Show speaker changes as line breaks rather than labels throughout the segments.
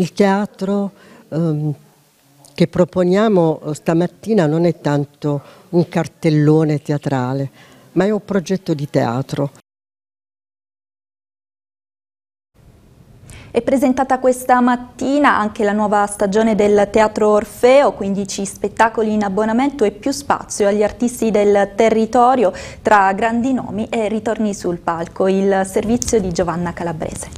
Il teatro che proponiamo stamattina non è tanto un cartellone teatrale, ma è un progetto di teatro.
È presentata questa mattina anche la nuova stagione del Teatro Orfeo, 15 spettacoli in abbonamento e più spazio agli artisti del territorio tra grandi nomi e ritorni sul palco. Il servizio di Giovanna Calabrese.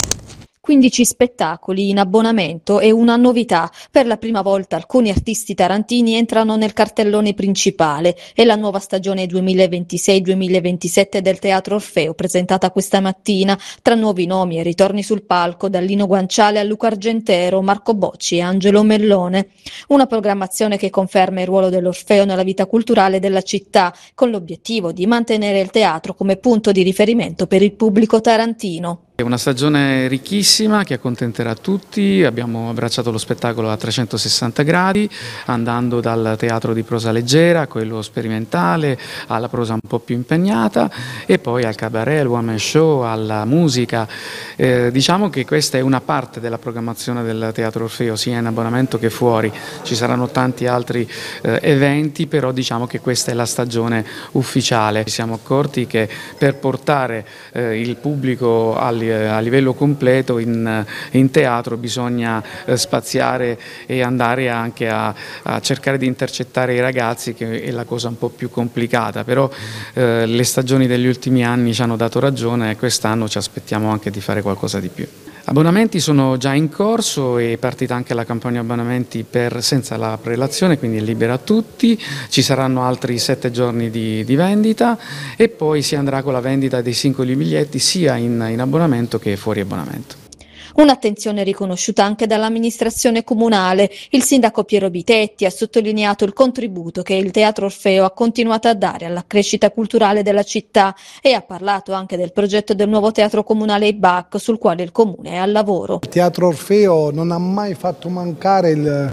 15 spettacoli in abbonamento è una novità. Per la prima volta alcuni artisti tarantini entrano nel cartellone principale. È la nuova stagione 2026-2027 del Teatro Orfeo, presentata questa mattina, tra nuovi nomi e ritorni sul palco, da Lino Guanciale a Luca Argentero, Marco Bocci e Angelo Mellone. Una programmazione che conferma il ruolo dell'Orfeo nella vita culturale della città, con l'obiettivo di mantenere il teatro come punto di riferimento per il pubblico tarantino.
È una stagione ricchissima che accontenterà tutti. Abbiamo abbracciato lo spettacolo a 360 gradi, andando dal teatro di prosa leggera a quello sperimentale, alla prosa un po' più impegnata, e poi al cabaret, al one man show, alla musica. Diciamo che questa è una parte della programmazione del Teatro Orfeo, sia in abbonamento che fuori. Ci saranno tanti altri eventi, però diciamo che questa è la stagione ufficiale. Ci siamo accorti che per portare il pubblico a livello completo in teatro bisogna spaziare e andare anche a cercare di intercettare i ragazzi, che è la cosa un po' più complicata, però le stagioni degli ultimi anni ci hanno dato ragione e quest'anno ci aspettiamo anche di fare qualcosa di più. Abbonamenti sono già in corso, è partita anche la campagna abbonamenti senza la prelazione, quindi è libera a tutti. Ci saranno altri 7 giorni di vendita e poi si andrà con la vendita dei singoli biglietti sia in abbonamento che fuori abbonamento.
Un'attenzione riconosciuta anche dall'amministrazione comunale. Il sindaco Piero Bitetti ha sottolineato il contributo che il Teatro Orfeo ha continuato a dare alla crescita culturale della città e ha parlato anche del progetto del nuovo teatro comunale IBAC, sul quale il comune è al lavoro.
Il Teatro Orfeo non ha mai fatto mancare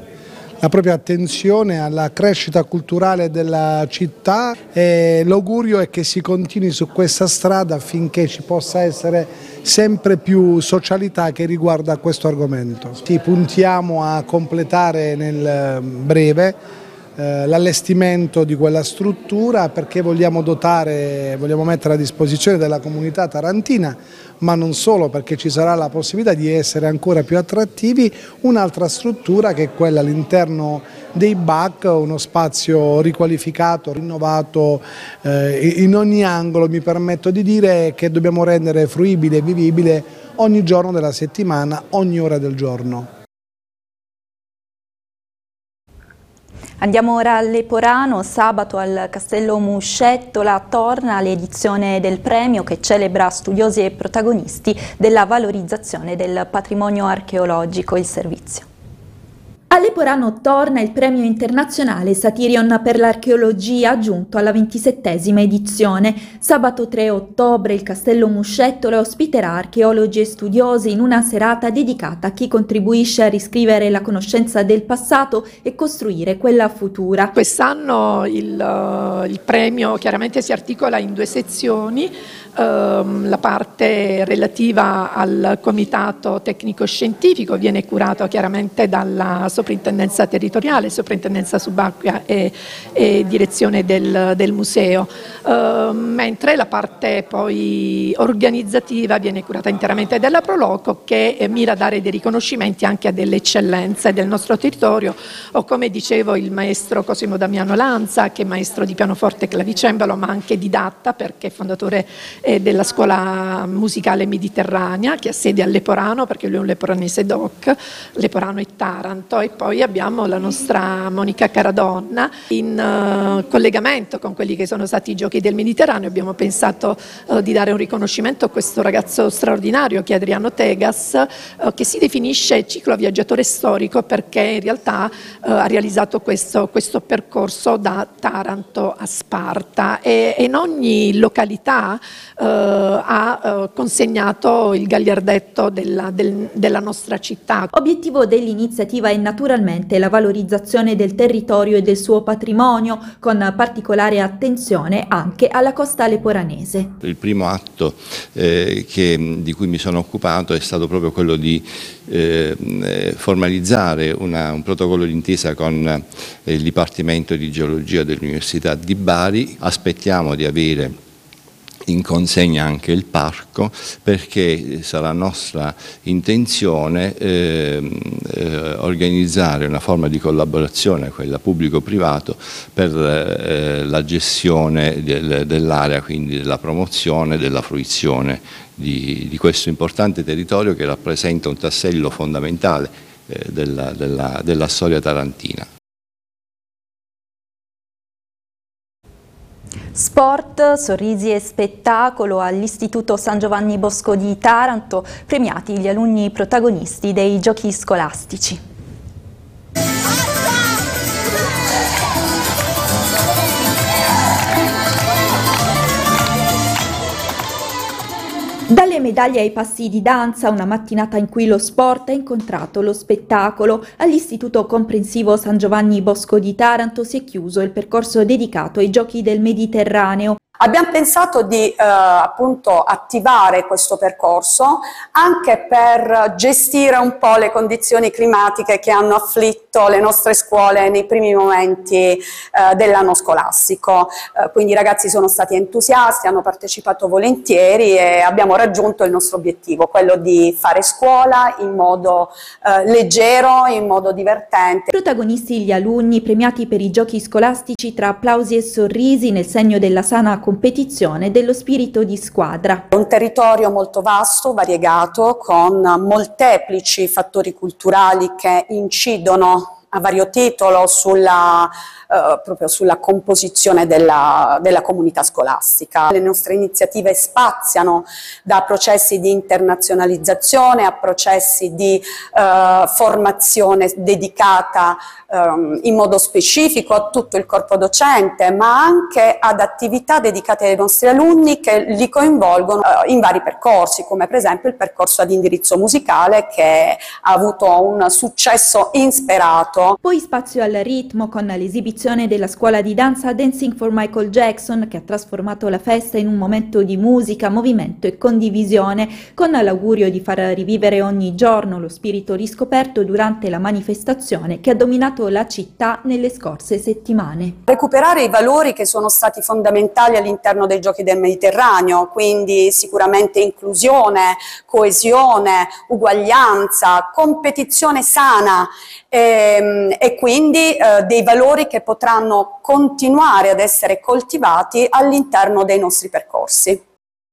la propria attenzione alla crescita culturale della città, e l'augurio è che si continui su questa strada affinché ci possa essere sempre più socialità che riguarda questo argomento. Sì, puntiamo a completare nel breve l'allestimento di quella struttura, perché vogliamo mettere a disposizione della comunità tarantina, ma non solo, perché ci sarà la possibilità di essere ancora più attrattivi, un'altra struttura che è quella all'interno dei BAC, uno spazio riqualificato, rinnovato in ogni angolo. Mi permetto di dire che dobbiamo rendere fruibile e vivibile ogni giorno della settimana, ogni ora del giorno.
Andiamo ora a Leporano. Sabato al Castello Muscettola torna l'edizione del premio che celebra studiosi e protagonisti della valorizzazione del patrimonio archeologico. Il servizio. A Leporano torna il premio internazionale Satirion per l'archeologia, giunto alla 27ª edizione. Sabato 3 ottobre il Castello Muscettola ospiterà archeologi e studiosi in una serata dedicata a chi contribuisce a riscrivere la conoscenza del passato e costruire quella futura.
Quest'anno il premio chiaramente si articola in 2 sezioni. La parte relativa al comitato tecnico-scientifico viene curato chiaramente dalla soprintendenza territoriale, soprintendenza subacquea e direzione del museo, mentre la parte poi organizzativa viene curata interamente dalla Proloco, che mira a dare dei riconoscimenti anche a delle eccellenze del nostro territorio, o come dicevo il maestro Cosimo Damiano Lanza, che è maestro di pianoforte e clavicembalo, ma anche didatta, perché è fondatore della scuola musicale mediterranea, che ha sede a Leporano, perché lui è un leporanese doc, Leporano e Taranto. E poi abbiamo la nostra Monica Caradonna. In collegamento con quelli che sono stati i Giochi del Mediterraneo abbiamo pensato di dare un riconoscimento a questo ragazzo straordinario che è Adriano Tegas, che si definisce cicloviaggiatore storico, perché in realtà ha realizzato questo percorso da Taranto a Sparta, e in ogni località ha consegnato il gagliardetto della nostra città.
Obiettivo dell'iniziativa è naturalmente la valorizzazione del territorio e del suo patrimonio, con particolare attenzione anche alla costa leporanese.
Il primo atto di cui mi sono occupato è stato proprio quello di formalizzare un protocollo d'intesa con il Dipartimento di Geologia dell'Università di Bari. Aspettiamo di avere in consegna anche il parco, perché sarà nostra intenzione organizzare una forma di collaborazione, quella pubblico-privato, per la gestione dell'area, quindi della promozione, della fruizione di questo importante territorio che rappresenta un tassello fondamentale della storia tarantina.
Sport, sorrisi e spettacolo all'Istituto San Giovanni Bosco di Taranto, premiati gli alunni protagonisti dei giochi scolastici. Dalle medaglie ai passi di danza, una mattinata in cui lo sport ha incontrato lo spettacolo. All'Istituto Comprensivo San Giovanni Bosco di Taranto si è chiuso il percorso dedicato ai Giochi del Mediterraneo.
Abbiamo pensato di appunto attivare questo percorso anche per gestire un po' le condizioni climatiche che hanno afflitto le nostre scuole nei primi momenti dell'anno scolastico. Quindi i ragazzi sono stati entusiasti, hanno partecipato volentieri e abbiamo raggiunto il nostro obiettivo, quello di fare scuola in modo leggero, in modo divertente.
Protagonisti gli alunni premiati per i giochi scolastici tra applausi e sorrisi nel segno della sana competizione e dello spirito di squadra.
Un territorio molto vasto, variegato, con molteplici fattori culturali che incidono a vario titolo proprio sulla composizione della comunità scolastica. Le nostre iniziative spaziano da processi di internazionalizzazione a processi di formazione dedicata in modo specifico a tutto il corpo docente, ma anche ad attività dedicate ai nostri alunni che li coinvolgono in vari percorsi, come per esempio il percorso ad indirizzo musicale, che ha avuto un successo insperato.
Poi spazio al ritmo con l'esibizione della scuola di danza Dancing for Michael Jackson, che ha trasformato la festa in un momento di musica, movimento e condivisione, con l'augurio di far rivivere ogni giorno lo spirito riscoperto durante la manifestazione che ha dominato la città nelle scorse settimane.
Recuperare i valori che sono stati fondamentali all'interno dei Giochi del Mediterraneo, quindi sicuramente inclusione, coesione, uguaglianza, competizione sana e quindi dei valori che potranno continuare ad essere coltivati all'interno dei nostri percorsi.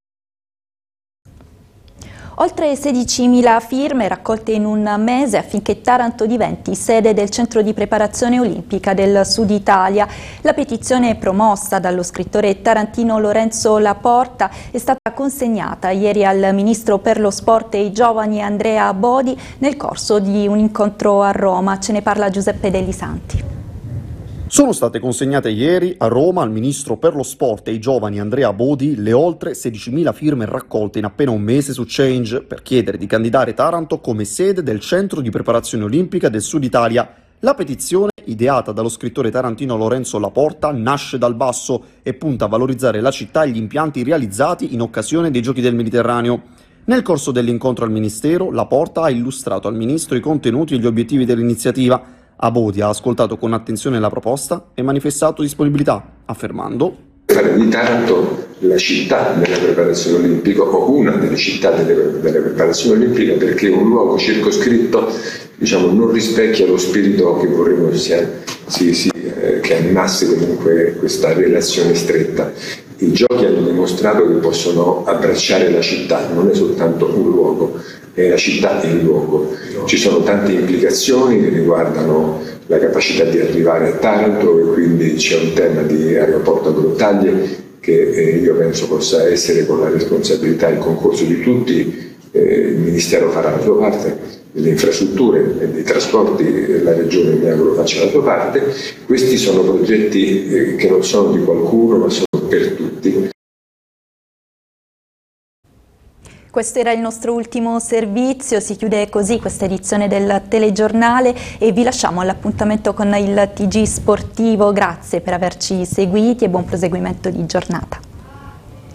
Oltre 16.000 firme raccolte in un mese affinché Taranto diventi sede del Centro di Preparazione Olimpica del Sud Italia. La petizione promossa dallo scrittore tarantino Lorenzo Laporta è stata consegnata ieri al Ministro per lo Sport e i Giovani Andrea Bodi nel corso di un incontro a Roma. Ce ne parla Giuseppe Deli Santi.
Sono state consegnate ieri a Roma al Ministro per lo Sport e i Giovani Andrea Bodi le oltre 16.000 firme raccolte in appena un mese su Change per chiedere di candidare Taranto come sede del Centro di Preparazione Olimpica del Sud Italia. La petizione, ideata dallo scrittore tarantino Lorenzo Laporta, nasce dal basso e punta a valorizzare la città e gli impianti realizzati in occasione dei Giochi del Mediterraneo. Nel corso dell'incontro al Ministero, Laporta ha illustrato al Ministro i contenuti e gli obiettivi dell'iniziativa. Abodi ha ascoltato con attenzione la proposta e manifestato disponibilità, affermando:
fare di Taranto la città della preparazione olimpica o una delle città della preparazione olimpica, perché un luogo circoscritto non rispecchia lo spirito che vorremmo che animasse comunque questa relazione stretta. I giochi hanno dimostrato che possono abbracciare la città, non è soltanto un luogo, è la città e il luogo. Ci sono tante implicazioni che riguardano la capacità di arrivare a Taranto e quindi c'è un tema di aeroporto a Grottaglie che io penso possa essere, con la responsabilità e il concorso di tutti, il Ministero farà la sua parte, delle infrastrutture e dei trasporti la Regione mi auguro faccia la sua parte. Questi sono progetti che non sono di qualcuno ma sono per tutti.
Questo era il nostro ultimo servizio, si chiude così questa edizione del telegiornale e vi lasciamo all'appuntamento con il TG Sportivo. Grazie per averci seguiti e buon proseguimento di giornata.